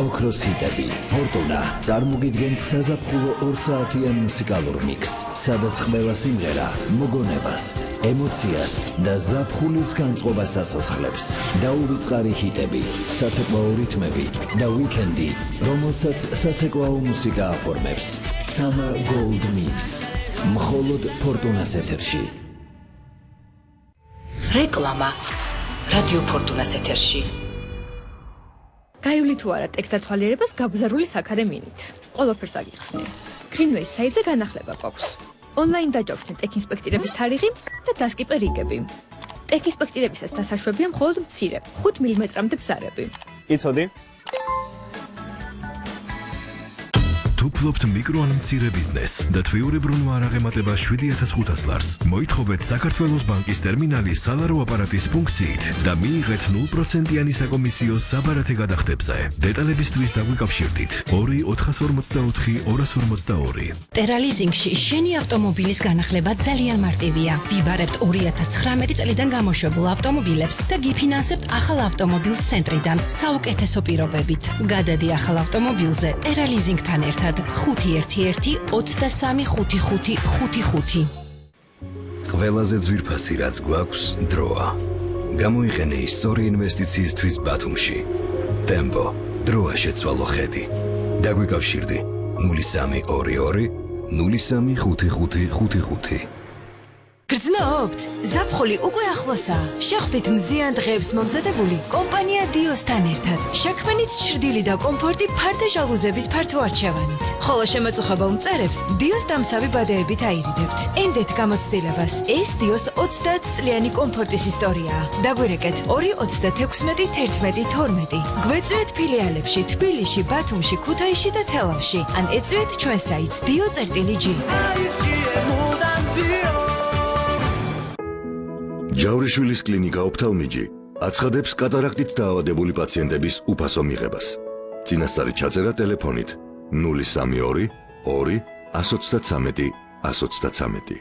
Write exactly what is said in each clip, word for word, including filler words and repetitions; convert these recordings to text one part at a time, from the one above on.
ოქროს ჰიტები. ფორტუნა წარმოგიდგენთ საზაფხულო ორ საათიან მუსიკალურ მიქსს, სადაც ყველა სიმღერა მოგონებას, ემოციას და ზაფხულის განწყობას აცოცხლებს. დაუვიწყარი ჰიტები, საცეკვაო რითმები და ვიკენდი, რომელსაც საცეკვაო მუსიკა აფორმებს. Summer Gold Mix. მხოლოდ ფორტუნას ეთერში. რეკლამა რადიო ფორტუნას ეთერში. გაივლი თუ არა ტექთა თვალიერებას გაბზარული საქარე მინით. ყველაფერს აგიხსნი. Greenway საიტზე განახლება გვაქვს. ონლაინ დაჯავშნით ტექ ინსპექტირების თარიღი და დასკიპე რიგები. ტექ ინსპექტირებისას დასაშვებია მხოლოდ მცირე, ხუთ მილიმეტრამდე ბზარები. იცოდი? თუ ფლობთ მიკრო ან მცირე ბიზნესს და თვიურებრუნვა არ აღემატება შვიდი ათას ხუთას ლარს, მოითხოვეთ საქართველოს ბანკის ტერმინალის სალარო აპარატის ფუნქციით და მიიღეთ ნულ პროცენტიანი საკომისიო საბარათე გადახდებზე. დეტალებისთვის დაგვიკავშირდით ორი ოთხას ორმოცდაოთხი ორას ორმოცდაორი. ტერალიზინგში შენი ავტომობილის განახლება ძალიან მარტივია. ვიბარებთ ორი ათას ცხრამეტი წლიდან გამოშვებულ ავტომობილებს და გიფინანსებთ ახალ ავტომობილს ცენტრიდან საუკეთესო პირობებით. გადადი ახალ ავტომობილზე ტერალიზინგთან ერთად. ხუთი ერთი ერთი ოცდასამი ხუთი ხუთი ხუთი ხუთი. ყველაზე ძვირფასი რაც გვაქვს დროა. გამოიყენე ის სწორი ინვესტიციისთვის ბათუმში. ტემპო, დროა შეცვალო ხედი. დაგვიკავშირდი ნული სამი ორი ორი ნული სამი ხუთი ხუთი ხუთი ხუთი. გრძნობთ? ზაფხული უკვე ახლოსაა. შეხვდით მზიან დღეებს მომზადებული კომპანია დიოსთან ერთად. შექმნით ჩრდილი და კომფორტი ფარდე ჟალუზების ფართო არჩევანით. ხოლო შემაწუხებელ მწერებს დიოს დამცავი ბადეებით აირიდებთ. ენდეთ გამოცდილებას. ეს დიოს ოცდაათ წლიანი კომფორტის ისტორიაა. დაგვირეკეთ ორი ოცდათექვსმეტი თერთმეტი თორმეტი. გვეწვიეთ ფილიალებში თბილისში, ბათუმში, ქუთაისში და თელავში. ან ეწვიეთ ჩვენ საიტს dio წერტილი ჯი. ჯავრიშვილის კლინიკა ოფთალმიჯი აცხადებს კატარაქტით დაავადებული პაციენტების უფასო მიღებას. წინასწარი ჩაწერა ტელეფონით ნული სამი ორი ორი ათს ოცდათრამეტი ათს ოცდათრამეტი.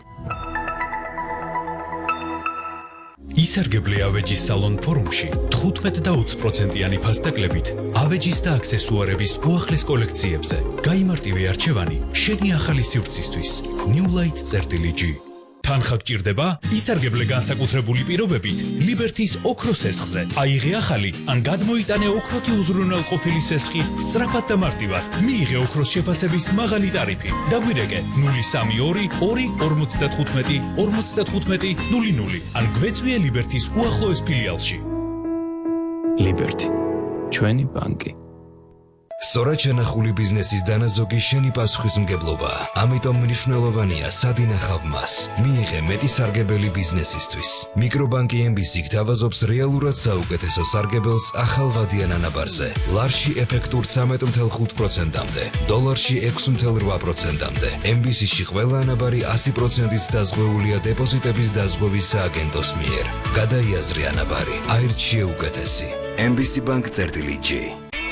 ისარგებლე ავეჯის სალონ ფორუმში თხუთმეტ და ოცი პროცენტიანი ფასტეკლებით ავეჯის და აქსესუარების უახლეს კოლექციებზე. გაიმარტივე არჩევანი შენი ახალი სივრცისთვის. New Light წერტილი ჯი. თანხა გჭირდება? ისარგებლე განსაკუთრებული პირობებით ლიბერთის ოქროს სესხზე. აიღე ახალი ან გადმოიტანე ოქროთი უზრუნველყოფილი სესხი სწრაფად და მარტივად. მიიღე ოქროს შეფასების მაღალი ტარიფი. დაგვირეკე ნული სამი ორი ორი ორმოცდათხუთმეტი ორმოცდათხუთმეტი ნული ნული ან გვეწვიე ლიბერთის უახლოეს ფილიალში. ლიბერთი, ჩვენი ბანკი. სწორად შენახული ბიზნესის დანაზოგი შენი პასუხისმგებლობაა. ამიტომ მნიშვნელოვანია სად ინახავ მას. მიიღე მეტი სარგებელი ბიზნესისთვის. მიკრობანკი ემ ბი სი გთავაზობს რეალურად საუკეთესო სარგებელს ახალ ვადიან ანაბარზე. ლარში ეფექტურ ცამეტ ათი ხუთი პროცენტამდე, დოლარში ექვსი ათი რვა პროცენტამდე. ემ ბი სი-ში ყველა ანაბარი ასი პროცენტით დაზღვეულია დეპოზიტების დაზღვევის სააგენტოს მიერ. გადაიაზრე ანაბარი, აირჩიე უკეთესი. ემ ბი სი ბანკ წერტილი ჯი.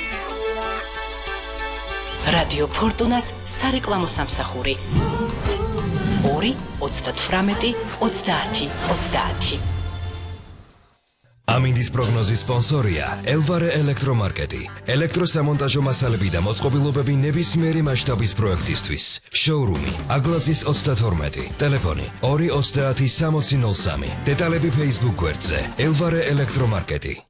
რადიო ფორტუნას სარეკლამო სამსახური ორი ოცდათვრამეტი ოცდაათი ოცდაათი. ამინდის პროგნოზის სპონსორია ელვარე ელექტრომარკეტი. ელექტროსამონტაჟო მასალები და მოწყობილობები ნებისმიერი მასშტაბის პროექტისთვის. შოურუმი აგლაზის ოცდათორმეტი. ტელეფონი ორი ოცდაათი სამოცი ნული სამი. დეტალები Facebook გვერდზე ელვარე ელექტრომარკეტი.